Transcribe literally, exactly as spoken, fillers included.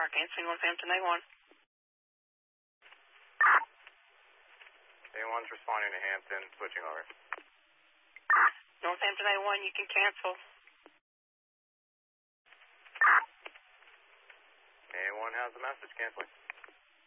car canceling Northampton A one. A one's responding to Hampton, switching over. Northampton A one, you can cancel. A one has the message, canceling.